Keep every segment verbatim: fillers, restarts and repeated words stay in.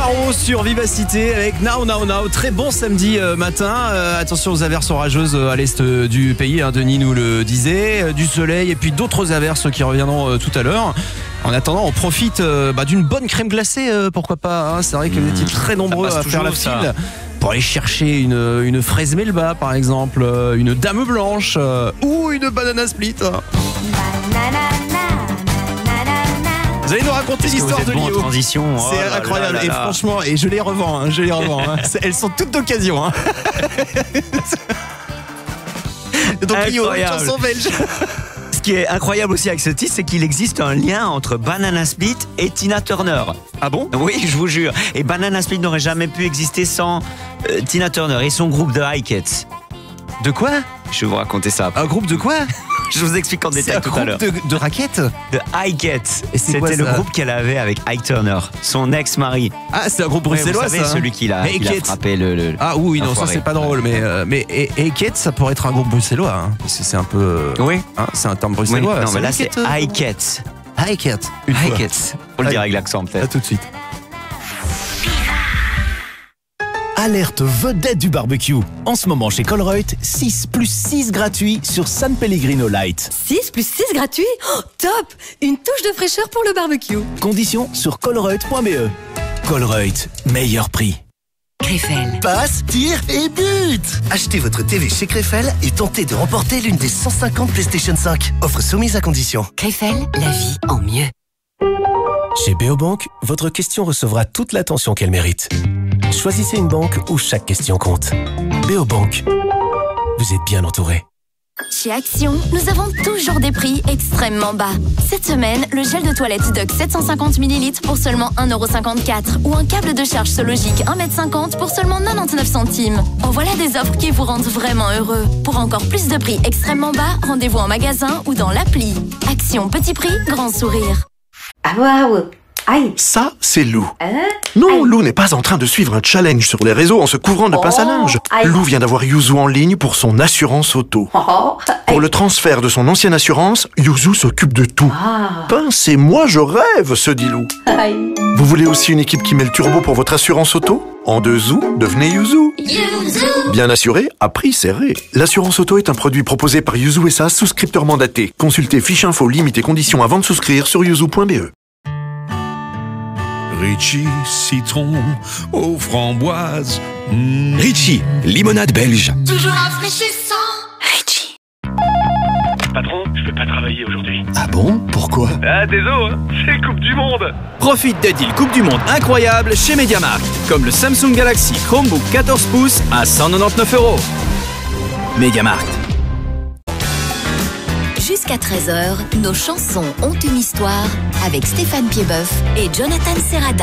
Caro sur Vivacité avec Now Now Now. Très bon samedi euh, matin. Euh, attention aux averses orageuses à l'est euh, du pays, hein, Denis nous le disait. Euh, du soleil et puis d'autres averses qui reviendront euh, tout à l'heure. En attendant, on profite euh, bah, d'une bonne crème glacée, euh, pourquoi pas. Hein. C'est vrai que vous étiez très nombreux à faire la file ça. Pour aller chercher une, une fraise melba par exemple, euh, une dame blanche euh, ou une banana split. Hein. Vous allez nous raconter l'histoire de bon Lio. Transition. Oh c'est là incroyable. là là là. Et franchement, et je les revends, hein, je les revends. Hein. Elles sont toutes d'occasion. Hein. Donc Lio, une chanson belge. Ce qui est incroyable aussi avec ce titre, c'est qu'il existe un lien entre Banana Split et Tina Turner. Ah bon? Oui, je vous jure. Et Banana Split n'aurait jamais pu exister sans euh, Tina Turner et son groupe de Hi-Cats. De quoi? Je vais vous raconter ça après. Un groupe de quoi? Je vous explique en détail tout à l'heure. De, de raquettes? De Hi-Cats. C'était le groupe qu'elle avait avec Ike Turner, son ex-mari. Ah, c'est un groupe bruxellois, ouais, vous savez, ça, hein. celui qui l'a, qui l'a frappé le, le. Ah oui, non, ça c'est pas drôle, mais euh, mais Hi-Cats, ça pourrait être un groupe bruxellois, hein, parce que c'est un peu. Euh, oui. Hein, c'est un terme bruxellois. Oui, non, mais là c'est euh... Hi-Cats. Hi-Cats. Hi-Cats. Faut le dire avec l'accent peut-être. À tout de suite. Alerte vedette du barbecue. En ce moment chez Colruyt, six plus six gratuits sur San Pellegrino Light. six plus six gratuits? Oh, top! Une touche de fraîcheur pour le barbecue. Conditions sur colruyt point b e. Colruyt, meilleur prix. Krefel. Passe, tire et but! Achetez votre T V chez Krefel et tentez de remporter l'une des cent cinquante PlayStation cinq. Offre soumise à condition. Krefel, la vie en mieux. Chez Beobank, votre question recevra toute l'attention qu'elle mérite. Choisissez une banque où chaque question compte. Beobank, vous êtes bien entouré. Chez Action, nous avons toujours des prix extrêmement bas. Cette semaine, le gel de toilette Duck sept cent cinquante millilitres pour seulement un euro cinquante-quatre ou un câble de charge Sologic un mètre cinquante pour seulement quatre-vingt-dix-neuf centimes. En voilà des offres qui vous rendent vraiment heureux. Pour encore plus de prix extrêmement bas, rendez-vous en magasin ou dans l'appli. Action, petit prix, grand sourire. Ah waouh! Aïe! Ça, c'est Lou. Hein? Non, Lou n'est pas en train de suivre un challenge sur les réseaux en se couvrant de Oh, pince à linge. aïe. Lou vient d'avoir Yuzu en ligne pour son assurance auto. Oh, Pour le transfert de son ancienne assurance, Yuzu s'occupe de tout. Ah. Pince et moi, je rêve, se dit Lou. Aïe. Vous voulez aussi une équipe qui met le turbo pour votre assurance auto? En deux zou, devenez Yuzu. Bien assuré, à prix serré. L'assurance auto est un produit proposé par Yuzu S A, souscripteur mandaté. Consultez fiche info, limite et conditions avant de souscrire sur yuzu point b e. Ritchie, citron aux framboises. Mmh. Ritchie, limonade belge. Toujours rafraîchissant. Ritchie. Patron, je vais pas travailler aujourd'hui. Ah bon? Pourquoi? Ah, désolé, hein, c'est Coupe du Monde. Profite des deals Coupe du Monde incroyables chez MediaMarkt, comme le Samsung Galaxy Chromebook quatorze pouces à cent quatre-vingt-dix-neuf euros. MediaMarkt. Jusqu'à treize heures, nos chansons ont une histoire avec Stéphane Piedboeuf et Jonathan Serrada.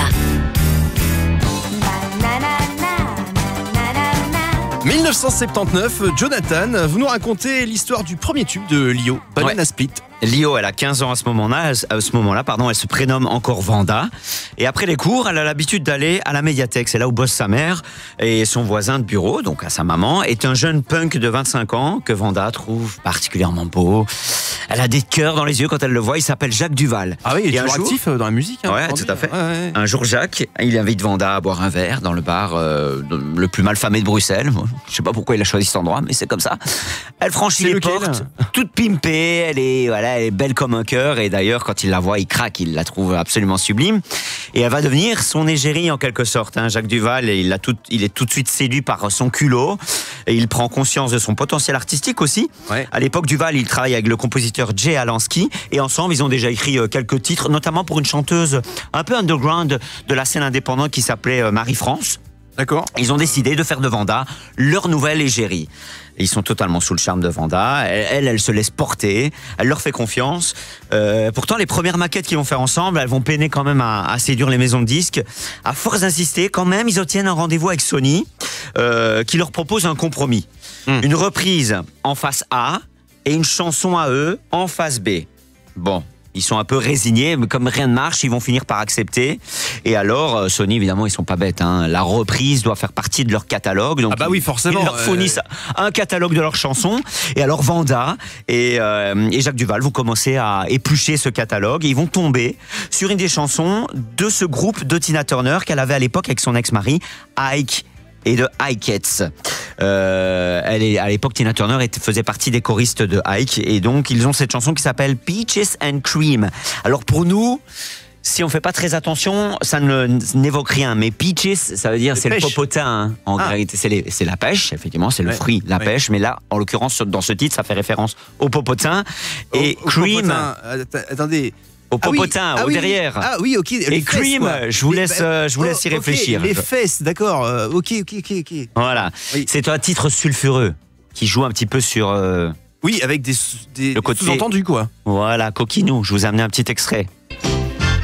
mille neuf cent soixante-dix-neuf, Jonathan, vous nous racontez l'histoire du premier tube de Lio, Banana Ouais. Split. Lio, elle a quinze ans à ce moment-là, à ce moment-là, pardon, elle se prénomme encore Vanda. Et après les cours, elle a l'habitude d'aller à la médiathèque. C'est là où bosse sa mère et son voisin de bureau, donc à sa maman, est un jeune punk de vingt-cinq ans que Vanda trouve particulièrement beau. Elle a des cœurs dans les yeux quand elle le voit. Il s'appelle Jacques Duval. Ah oui, il est Et un toujours jour- actif dans la musique. Hein, Ouais, aujourd'hui. tout à fait. Ouais, ouais. Un jour, Jacques, il invite Vanda à boire un verre dans le bar euh, le plus mal famé de Bruxelles. Je sais pas pourquoi il a choisi cet endroit, mais c'est comme ça. Elle franchit C'est les lequel portes, toute pimpée. Elle est, voilà, elle est belle comme un cœur. Et d'ailleurs, quand il la voit, il craque. Il la trouve absolument sublime. Et elle va devenir son égérie en quelque sorte. Hein. Jacques Duval, il, a tout, il est tout de suite séduit par son culot. Et il prend conscience de son potentiel artistique aussi. Ouais. À l'époque, Duval, il travaille avec le compositeur Jay Alansky. Et ensemble, ils ont déjà écrit euh, quelques titres, notamment pour une chanteuse un peu underground de la scène indépendante qui s'appelait euh, Marie-France. D'accord. Ils ont décidé de faire de Vanda leur nouvelle égérie. Et ils sont totalement sous le charme de Vanda. Elle, elle, elle se laisse porter. Elle leur fait confiance. Euh, pourtant, les premières maquettes qu'ils vont faire ensemble, elles vont peiner quand même à, à séduire les maisons de disques. À force d'insister, quand même, ils obtiennent un rendez-vous avec Sony, euh, qui leur propose un compromis. Mmh. Une reprise en face A et une chanson à eux en face B. Bon. Ils sont un peu résignés, mais comme rien ne marche, ils vont finir par accepter. Et alors, euh, Sony, évidemment, ils sont pas bêtes. Hein. La reprise doit faire partie de leur catalogue. Donc ah bah oui, forcément. Ils leur fournissent euh... un catalogue de leurs chansons. Et alors, Vanda et, euh, et Jacques Duvall vont commencer à éplucher ce catalogue. Et ils vont tomber sur une des chansons de ce groupe de Tina Turner qu'elle avait à l'époque avec son ex-mari, Ike, et de Ikeettes. Euh, elle est, à l'époque, Tina Turner était, faisait partie des choristes de Ike, et donc ils ont cette chanson qui s'appelle Peaches and Cream. Alors pour nous, si on fait pas très attention, ça ne n'évoque rien. Mais peaches, ça veut dire c'est le popotin. Hein. En ah. réalité, c'est, les, c'est la pêche. Effectivement, c'est le ouais. fruit, la ouais. pêche. Mais là, en l'occurrence, dans ce titre, ça fait référence au popotin. Et au, au cream. Popotin. Attendez. Au popotin, ah oui. au ah derrière. Oui. Ah oui, ok. Et les cream, fesses, je vous laisse, euh, je vous laisse y réfléchir. Okay. Les fesses, d'accord. Euh, ok, ok, ok, ok. Voilà. Oui. C'est un titre sulfureux qui joue un petit peu sur. Euh, oui, avec des, des, le côté sous-entendus, quoi. Voilà, coquinou. Je vous ai amené un petit extrait.